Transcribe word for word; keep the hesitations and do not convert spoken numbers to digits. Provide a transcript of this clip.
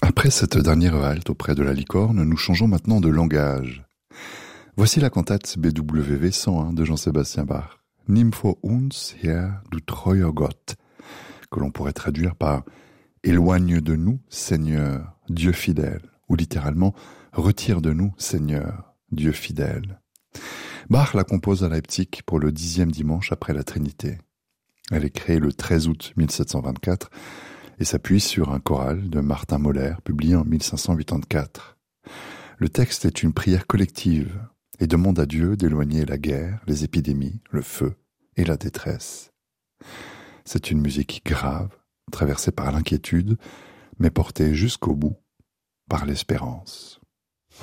Après cette dernière halte auprès de la licorne, nous changeons maintenant de langage. Voici la cantate B W V cent un de Jean-Sébastien Bach, Nimm vor uns her, du treuer Gott, que l'on pourrait traduire par Éloigne de nous, Seigneur, Dieu fidèle, ou littéralement Retire de nous, Seigneur, Dieu fidèle. Bach la compose à Leipzig pour le dixième dimanche après la Trinité. Elle est créée le treize août mille sept cent vingt-quatre et s'appuie sur un choral de Martin Moller, publié en mille cinq cent quatre-vingt-quatre. Le texte est une prière collective et demande à Dieu d'éloigner la guerre, les épidémies, le feu et la détresse. C'est une musique grave, traversée par l'inquiétude, mais portée jusqu'au bout par l'espérance.